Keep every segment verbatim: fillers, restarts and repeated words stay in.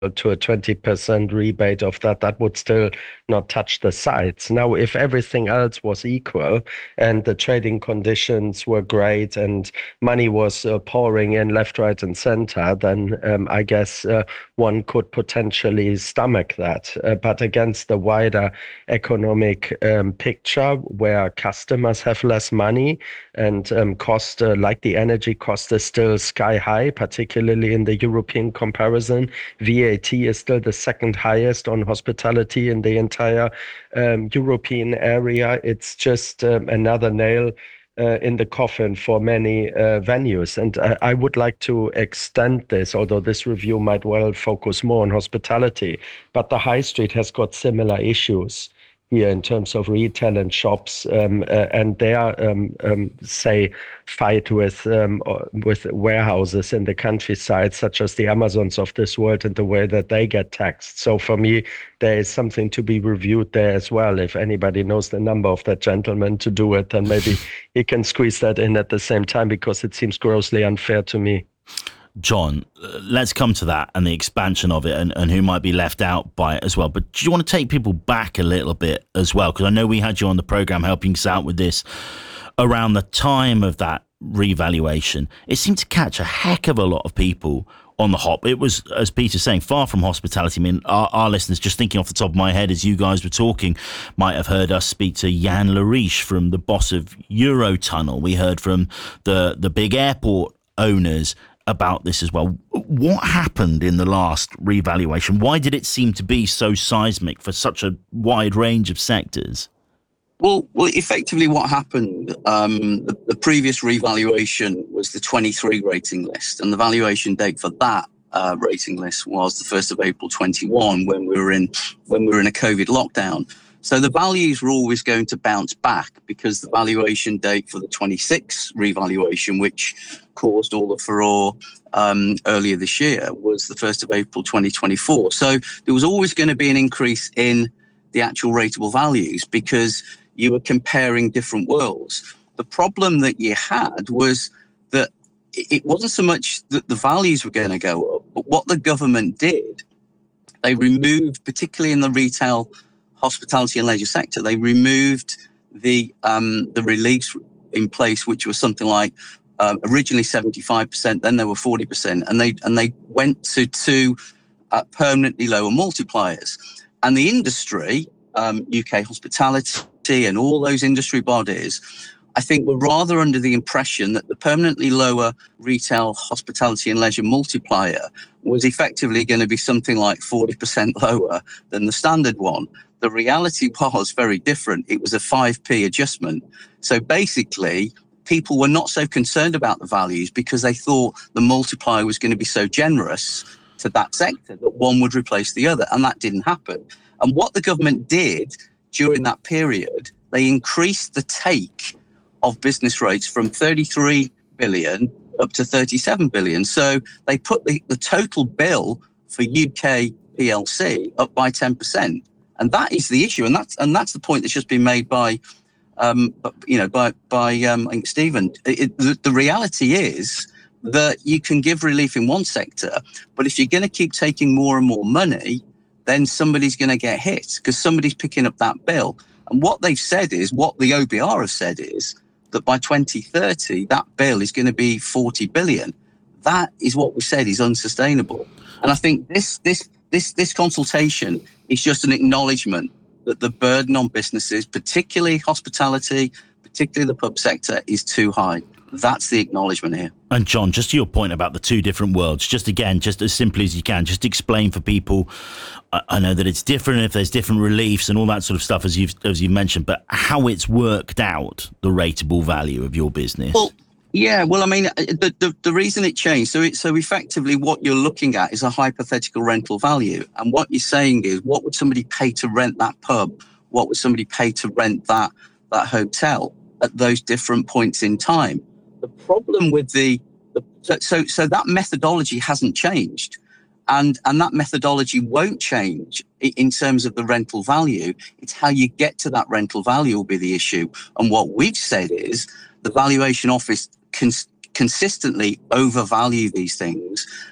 to a twenty percent rebate of that, that would still not touch the sites. Now, if everything else was equal and the trading conditions were great and money was uh, pouring in left, right, and center, then um, I guess uh, one could potentially stomach that. Uh, but against the wider economic um, picture where customers have less money and um, cost, uh, like the energy cost, is still sky high, particularly in the European comparison. V A T is still the second highest on hospitality in the entire um, European area. It's just um, another nail uh, in the coffin for many uh, venues. And uh, I would like to extend this, although this review might well focus more on hospitality, but the high street has got similar issues here in terms of retail and shops, um, uh, and their um, um, say fight with um, with warehouses in the countryside, such as the Amazons of this world, and the way that they get taxed. So for me, there is something to be reviewed there as well. If anybody knows the number of that gentleman to do it, then maybe he can squeeze that in at the same time, because it seems grossly unfair to me. John, let's come to that and the expansion of it and, and who might be left out by it as well. But do you want to take people back a little bit as well? Because I know we had you on the programme helping us out with this around the time of that revaluation. It seemed to catch a heck of a lot of people on the hop. It was, as Peter's saying, far from hospitality. I mean, our, our listeners, just thinking off the top of my head as you guys were talking, might have heard us speak to Jan Lariche from the boss of Eurotunnel. We heard from the, the big airport owners about this as well. What happened in the last revaluation? Why did it seem to be so seismic for such a wide range of sectors? Well, well, effectively what happened, um, the, the previous revaluation was the twenty-three rating list, and the valuation date for that uh, rating list was the first of April twenty-one, when we were in when we were in a COVID lockdown. So the values were always going to bounce back, because the valuation date for the twenty-six revaluation, which caused all the furore um, earlier this year, was the first of April twenty twenty-four. So there was always going to be an increase in the actual rateable values, because you were comparing different worlds. The problem that you had was that it wasn't so much that the values were going to go up, but what the government did, they removed, particularly in the retail, hospitality and leisure sector, they removed the um, the reliefs in place, which was something like um, originally seventy-five percent, then there were forty percent, and they and they went to two uh, permanently lower multipliers. And the industry, um, U K Hospitality and all those industry bodies, I think were rather under the impression that the permanently lower retail, hospitality and leisure multiplier was effectively going to be something like forty percent lower than the standard one. The reality was very different. It was a five p adjustment. So basically, people were not so concerned about the values, because they thought the multiplier was going to be so generous to that sector that one would replace the other. And that didn't happen. And what the government did during that period, they increased the take of business rates from thirty-three billion up to thirty-seven billion. So they put the, the total bill for U K P L C up by ten percent. And that is the issue. And that's, and that's the point that's just been made by, um, you know, by, by um, I think Stephen. It, the, the reality is that you can give relief in one sector, but if you're going to keep taking more and more money, then somebody's going to get hit, because somebody's picking up that bill. And what they've said is, what the O B R have said is, that by twenty thirty, that bill is going to be forty billion. That is what we said is unsustainable. And I think this this this this consultation is just an acknowledgement that the burden on businesses, particularly hospitality, particularly the pub sector, is too high. That's the acknowledgement here. And John, just to your point about the two different worlds, just again, just as simply as you can, just explain for people. I, I know that it's different if there's different reliefs and all that sort of stuff, as you've as you've mentioned, but how it's worked out, the rateable value of your business. Well, yeah, well, I mean, the, the, the reason it changed, so it, so effectively what you're looking at is a hypothetical rental value. And what you're saying is, what would somebody pay to rent that pub? What would somebody pay to rent that that hotel at those different points in time? The problem with the, the so so that methodology hasn't changed, and and that methodology won't change in terms of the rental value. It's how you get to that rental value will be the issue. And what we've said is the valuation office can consistently overvalue these things,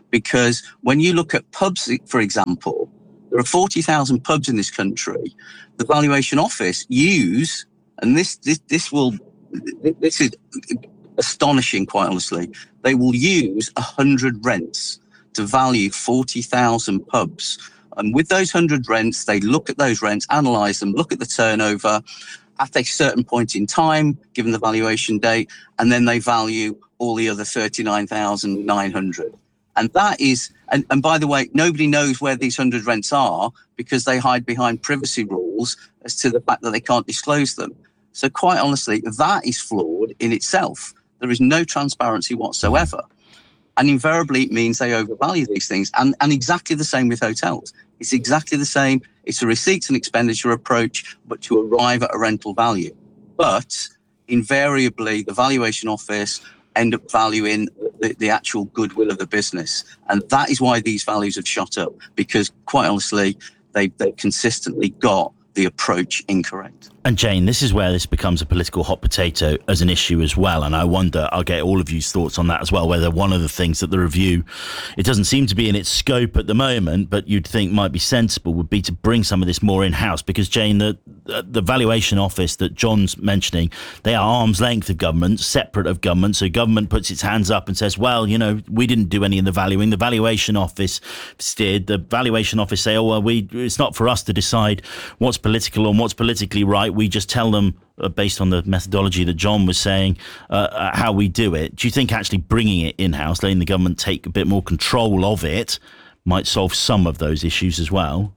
because when you look at pubs, for example, there are forty thousand pubs in this country. The Valuation Office use, and this this this will this is astonishing, quite honestly. They will use one hundred rents to value forty thousand pubs. And with those one hundred rents, they look at those rents, analyse them, look at the turnover at a certain point in time, given the valuation date, and then they value all the other thirty-nine thousand nine hundred. And that is, and, and by the way, nobody knows where these one hundred rents are because they hide behind privacy rules as to the fact that they can't disclose them. So quite honestly, that is flawed in itself. There is no transparency whatsoever. And invariably, it means they overvalue these things. And, and exactly the same with hotels. It's exactly the same. It's a receipts and expenditure approach, but to arrive at a rental value. But invariably, the Valuation Office end up valuing the, the actual goodwill of the business. And that is why these values have shot up, because quite honestly, they, they've consistently got the approach incorrect. And Jane, this is where this becomes a political hot potato as an issue as well. And I wonder, I'll get all of you's thoughts on that as well, whether one of the things that the review, it doesn't seem to be in its scope at the moment, but you'd think might be sensible would be to bring some of this more in-house. Because Jane, the the Valuation Office that John's mentioning, they are arm's length of government, separate of government. So government puts its hands up and says, well, you know, we didn't do any of the valuing. The Valuation Office did. The Valuation Office say, oh, well, we it's not for us to decide what's political and what's politically right. We just tell them, uh, based on the methodology that John was saying, uh, uh, how we do it. Do you think actually bringing it in-house, letting the government take a bit more control of it, might solve some of those issues as well?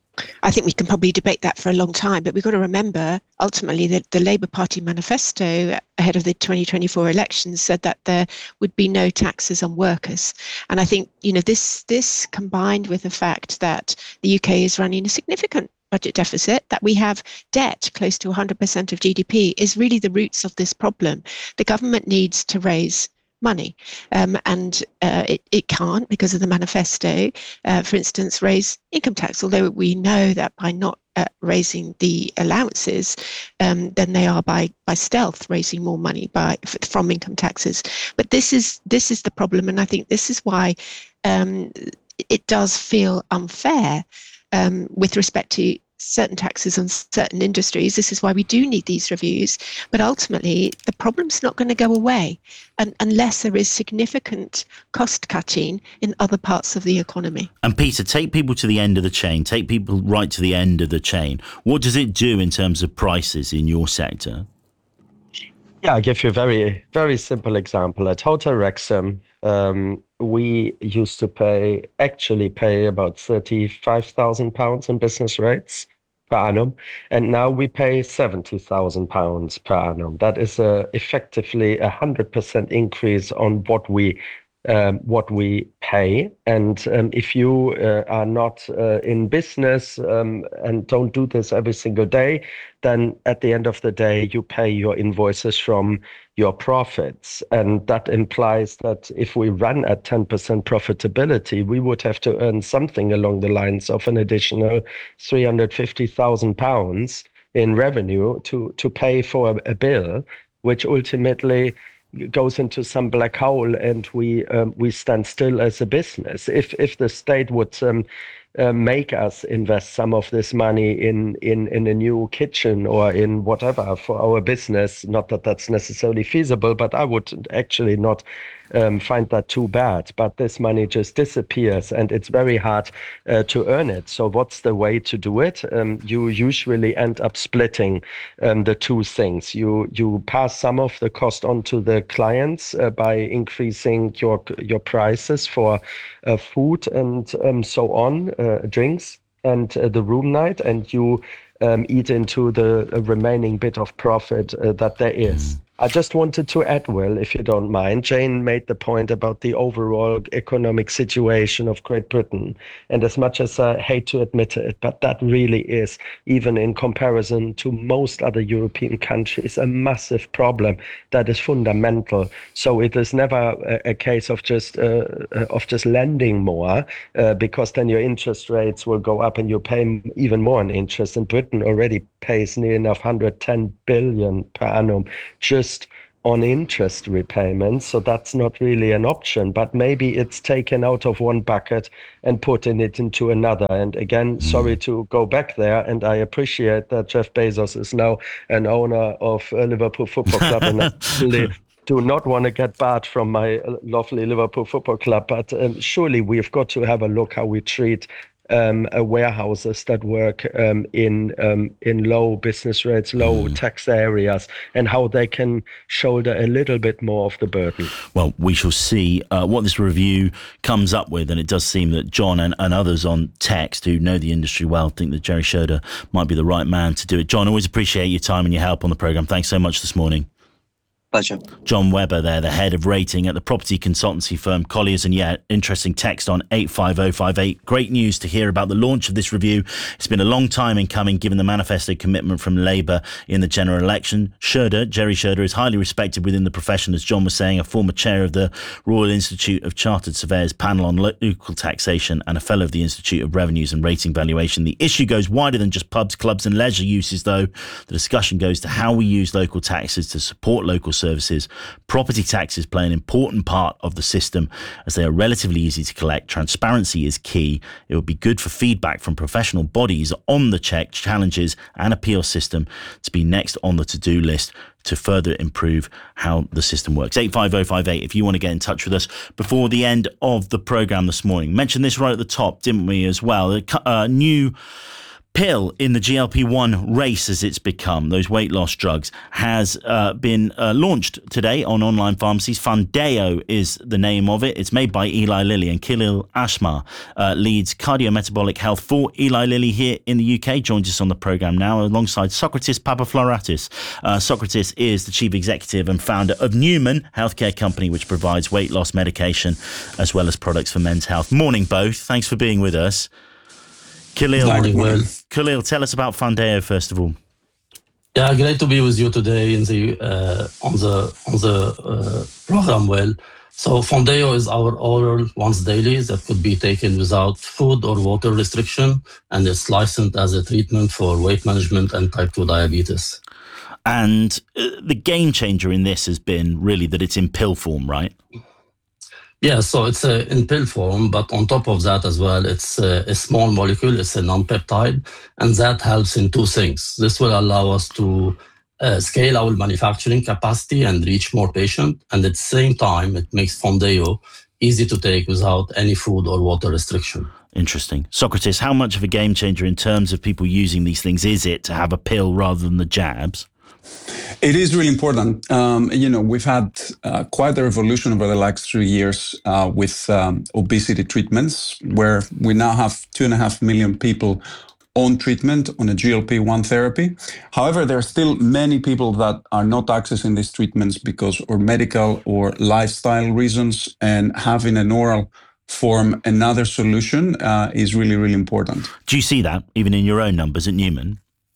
I think we can probably debate that for a long time, but we've got to remember, ultimately, that the Labour Party manifesto ahead of the twenty twenty-four elections said that there would be no taxes on workers. And I think, you know, this this combined with the fact that the U K is running a significant budget deficit, that we have debt close to one hundred percent of G D P, is really the roots of this problem. The government needs to raise money, um, and uh, it, it can't, because of the manifesto, uh, for instance, raise income tax, although we know that by not uh, raising the allowances, um, then they are by by stealth raising more money by from income taxes. But this is this is the problem, and I think this is why um, it does feel unfair um, with respect to certain taxes on certain industries. This is why we do need these reviews. But ultimately, the problem's not going to go away un- unless there is significant cost cutting in other parts of the economy. And Peter, take people to the end of the chain, take people right to the end of the chain. What does it do in terms of prices in your sector? Yeah, I'll give you a very, very simple example. At Hotel Wrexham, um, we used to pay, actually pay about thirty-five thousand pounds in business rates per annum. And now we pay seventy thousand pounds per annum. That is a, effectively a one hundred percent increase on what we Um, what we pay. And um, if you uh, are not uh, in business um, and don't do this every single day, then at the end of the day, you pay your invoices from your profits. And that implies that if we run at ten percent profitability, we would have to earn something along the lines of an additional three hundred fifty thousand pounds in revenue to, to pay for a, a bill, which ultimately goes into some black hole, and we um, we stand still as a business. If if the state would um, uh, make us invest some of this money in in in a new kitchen or in whatever for our business, not that that's necessarily feasible, but I would actually not um, find that too bad. But this money just disappears, and it's very hard uh, to earn it. So what's the way to do it? Um, you usually end up splitting um, the two things. You you pass some of the cost on to the clients uh, by increasing your your prices for uh, food and um, so on, uh, drinks and uh, the room night, and you um, eat into the uh, remaining bit of profit uh, that there is. I just wanted to add, Will, if you don't mind, Jane made the point about the overall economic situation of Great Britain. And as much as I hate to admit it, but that really is, even in comparison to most other European countries, a massive problem that is fundamental. So it is never a, a case of just uh, of just lending more, uh, because then your interest rates will go up and you pay even more in interest. And Britain already pays near enough one hundred ten billion per annum just on interest repayments, so that's not really an option, but maybe it's taken out of one bucket and putting it into another. And again, mm. sorry to go back there, and I appreciate that Jeff Bezos is now an owner of uh, Liverpool Football Club, and I really do not want to get bad from my lovely Liverpool Football Club, but um, surely we've got to have a look how we treat Um, uh, warehouses that work um, in um, in low business rates, low mm. tax areas, and how they can shoulder a little bit more of the burden. Well, we shall see uh, what this review comes up with, and it does seem that John and, and others on text who know the industry well think that Gerry Schroeder might be the right man to do it. John, always appreciate your time and your help on the programme. Thanks so much this morning. Pleasure. John Webber there, the head of rating at the property consultancy firm Colliers, and yeah, interesting text on eight five oh five eight. Great news to hear about the launch of this review. It's been a long time in coming, given the manifesto commitment from Labour in the general election. Schroeder, Gerry Schroeder, is highly respected within the profession, as John was saying, a former chair of the Royal Institute of Chartered Surveyors panel on local taxation and a fellow of the Institute of Revenues and Rating Valuation. The issue goes wider than just pubs, clubs and leisure uses, though. The discussion goes to how we use local taxes to support local services. Property taxes play an important part of the system as they are relatively easy to collect. Transparency is key. It would be good for feedback from professional bodies on the check, challenges and appeal system to be next on the to-do list to further improve how the system works. eight five oh five eight if you want to get in touch with us before the end of the programme this morning. Mentioned this right at the top, didn't we, as well? A uh, new pill in the G L P one race, as it's become, those weight loss drugs, has uh, been uh, launched today on online pharmacies. Foundayo is the name of it. It's made by Eli Lilly, and Khalil Ashmar uh, leads cardiometabolic health for Eli Lilly here in the U K. Joins us on the programme now alongside Socrates Papafloratis. Uh, Socrates is the chief executive and founder of Newman Healthcare Company, which provides weight loss medication as well as products for men's health. Morning, both. Thanks for being with us. Khalil, Morning, Will. Khalil, tell us about Foundayo first of all. Yeah, great to be with you today in the uh, on the on the uh, program, Will. So Foundayo is our oral once daily that could be taken without food or water restriction, and it's licensed as a treatment for weight management and type two diabetes. And uh, the game changer in this has been really that it's in pill form, right? Yeah, so it's uh, in pill form, but on top of that as well, it's uh, a small molecule, it's a non-peptide, and that helps in two things. This will allow us to uh, scale our manufacturing capacity and reach more patients, and at the same time, it makes Foundayo easy to take without any food or water restriction. Interesting. Socrates, how much of a game changer in terms of people using these things is it to have a pill rather than the jabs? It is really important. Um, you know, we've had uh, quite a revolution over the last three years uh, with um, obesity treatments, where we now have two and a half million people on treatment on a G L P one therapy. However, there are still many people that are not accessing these treatments because of medical or lifestyle reasons, and having an oral form, another solution, uh, is really, really important. Do you see that even in your own numbers at Newman?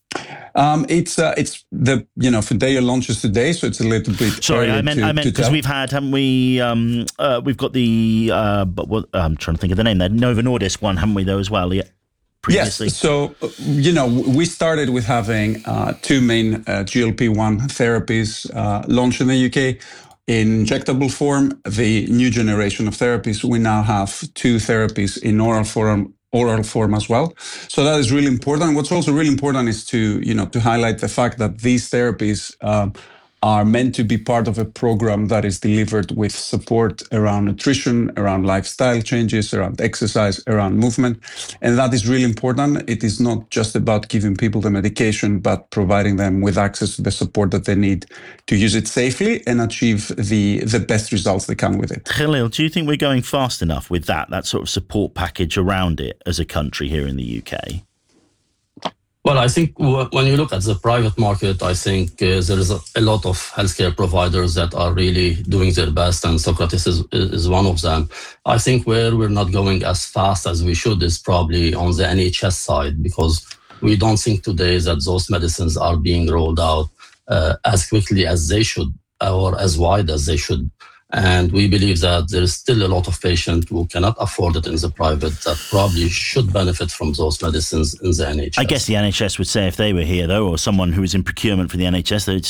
Um, it's uh, it's the you know Foundayo launches today, so it's a little bit. Sorry, I meant to, I meant because we've had haven't we? Um, uh, we've got the uh, but what I'm trying to think of the name there. Novo Nordisk one, haven't we? Though as well. Yeah. Previously. Yes. So you know we started with having uh, two main uh, G L P one therapies uh, launched in the U K. In injectable form, the new generation of therapies. We now have two therapies in oral form. oral form as well. So that is really important. What's also really important is to, you know, to highlight the fact that these therapies um, are meant to be part of a program that is delivered with support around nutrition, around lifestyle changes, around exercise, around movement. And that is really important. It is not just about giving people the medication, but providing them with access to the support that they need to use it safely and achieve the, the best results they can with it. Khalil, do you think we're going fast enough with that, that sort of support package around it as a country here in the U K? Well, I think w- when you look at the private market, I think uh, there is a, a lot of healthcare providers that are really doing their best, and Socrates is, is one of them. I think where we're not going as fast as we should is probably on the N H S side, because we don't think today that those medicines are being rolled out uh, as quickly as they should or as wide as they should. And we believe that there is still a lot of patients who cannot afford it in the private that probably should benefit from those medicines in the N H S. I guess the N H S would say if they were here, though, or someone who was in procurement for the N H S, they'd